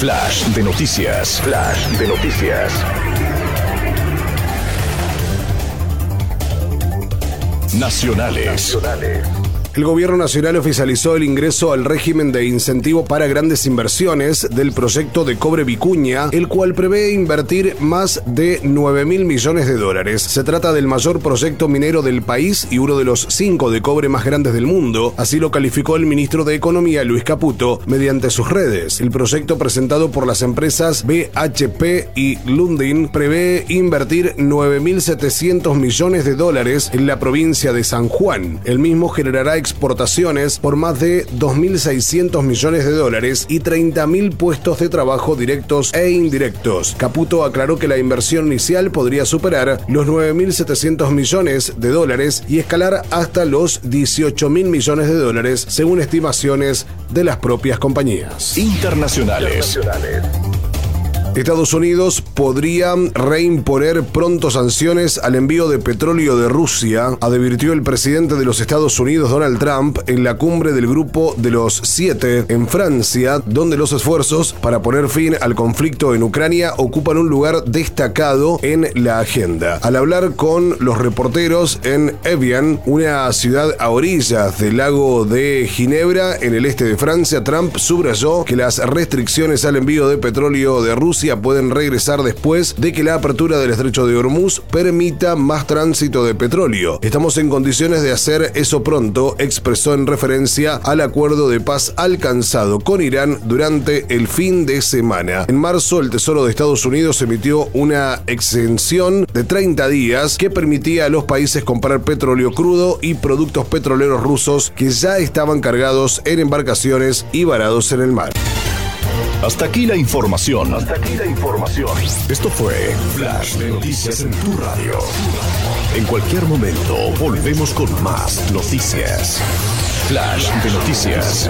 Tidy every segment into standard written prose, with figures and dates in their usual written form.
Flash de noticias. Flash de noticias. Nacionales. El gobierno nacional oficializó el ingreso al régimen de incentivo para grandes inversiones del proyecto de cobre Vicuña, el cual prevé invertir más de 9.000 millones de dólares. Se trata del mayor proyecto minero del país y uno de los 5 de cobre más grandes del mundo, así lo calificó el ministro de Economía, Luis Caputo, mediante sus redes. El proyecto presentado por las empresas BHP y Lundin prevé invertir 9.700 millones de dólares en la provincia de San Juan. El mismo generará exportaciones por más de 2.600 millones de dólares y 30.000 puestos de trabajo directos e indirectos. Caputo aclaró que la inversión inicial podría superar los 9.700 millones de dólares y escalar hasta los 18.000 millones de dólares, según estimaciones de las propias compañías. Internacionales. Estados Unidos podría reimponer pronto sanciones al envío de petróleo de Rusia, advirtió el presidente de los Estados Unidos, Donald Trump, en la cumbre del Grupo de los 7 en Francia, donde los esfuerzos para poner fin al conflicto en Ucrania ocupan un lugar destacado en la agenda. Al hablar con los reporteros en Evian, una ciudad a orillas del lago de Ginebra, en el este de Francia, Trump subrayó que las restricciones al envío de petróleo de Rusia pueden regresar después de que la apertura del estrecho de Hormuz permita más tránsito de petróleo. Estamos en condiciones de hacer eso pronto, expresó en referencia al acuerdo de paz alcanzado con Irán durante el fin de semana. En marzo, el Tesoro de Estados Unidos emitió una exención de 30 días que permitía a los países comprar petróleo crudo y productos petroleros rusos que ya estaban cargados en embarcaciones y varados en el mar. Hasta aquí la información. Esto fue Flash de Noticias en tu radio. En cualquier momento volvemos con más noticias. Flash de Noticias.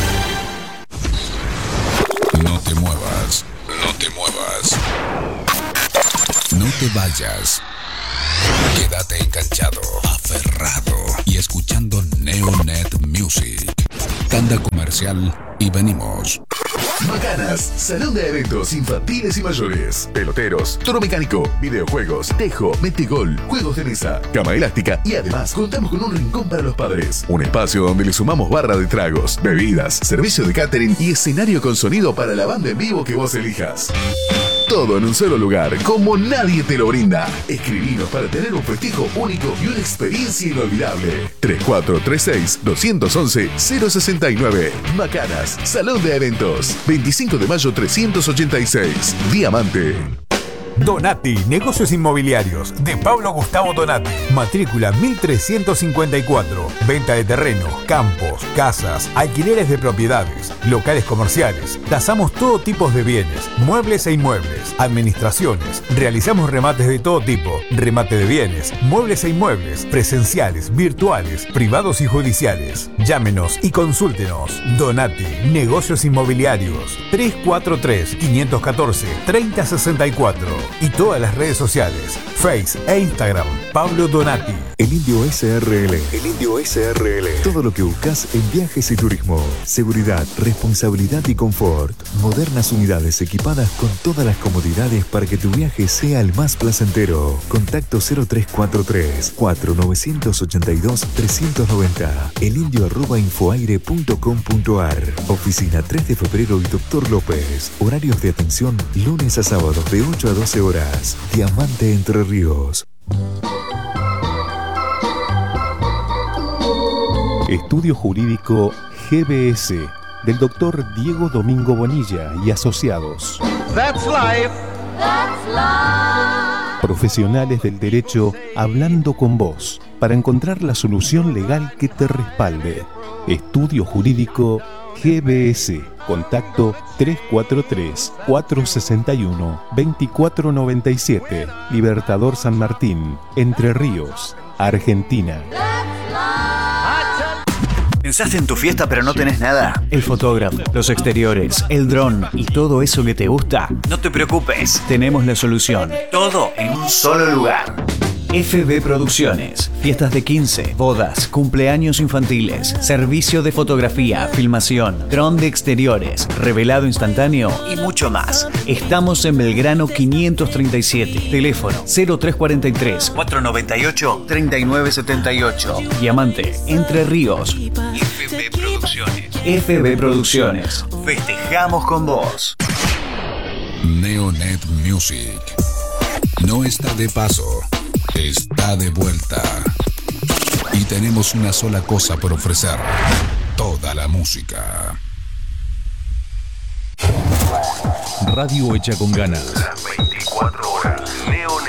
No te muevas. No te muevas. No te vayas. Quédate enganchado, aferrado y escuchando Neonet Music. Tanda comercial y venimos. Macanas, salón de eventos infantiles y mayores, peloteros, toro mecánico, videojuegos, tejo, metegol, juegos de mesa, cama elástica y además contamos con un rincón para los padres. Un espacio donde le sumamos barra de tragos, bebidas, servicio de catering y escenario con sonido para la banda en vivo que vos elijas. Todo en un solo lugar, como nadie te lo brinda. Escribinos para tener un festejo único y una experiencia inolvidable. 3436-211-069. Macanas, Salón de Eventos. 25 de mayo 386. Diamante. Donati, negocios inmobiliarios, de Pablo Gustavo Donati. Matrícula 1354. Venta de terreno, campos, casas, alquileres de propiedades, locales comerciales. Tasamos todo tipo de bienes, muebles e inmuebles, administraciones. Realizamos remates de todo tipo, remate de bienes, muebles e inmuebles, presenciales, virtuales, privados y judiciales. Llámenos y consúltenos. Donati, negocios inmobiliarios. 343-514-3064. Y todas las redes sociales, Face e Instagram, Pablo Donati. El Indio SRL. Todo lo que buscas en viajes y turismo. Seguridad, responsabilidad y confort. Modernas unidades equipadas con todas las comodidades para que tu viaje sea el más placentero. Contacto 0343-4982-390. elindio@infoaire.com.ar. Oficina 3 de febrero y Dr. López. Horarios de atención lunes a sábados de 8 a 12 horas. Diamante Entre Ríos. Estudio Jurídico GBS del Dr. Diego Domingo Bonilla y asociados. That's life. Profesionales del derecho hablando con vos para encontrar la solución legal que te respalde. Estudio Jurídico GBS. Contacto 343-461-2497. Libertador San Martín, Entre Ríos, Argentina. ¿Pensaste en tu fiesta pero no tenés nada? El fotógrafo, los exteriores, el dron y todo eso que te gusta. No te preocupes, tenemos la solución. Todo en un solo lugar. FB Producciones. Fiestas de 15, bodas, cumpleaños infantiles, servicio de fotografía, filmación, dron de exteriores, revelado instantáneo y mucho más. Estamos en Belgrano 537. Teléfono 0343 498 3978. Diamante, Entre Ríos. FB Producciones. FB Producciones. Festejamos con vos. Neonet Music. No está de paso, está de vuelta. Y tenemos una sola cosa por ofrecer: toda la música. Radio hecha con ganas. Las 24 horas. Neonet.